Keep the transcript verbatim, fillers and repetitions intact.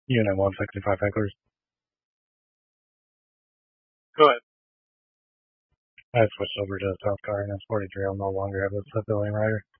Unit one sixty-five hecklers. Go ahead. I switched over to a South car and S forty-three. I'll no longer have a civilian rider.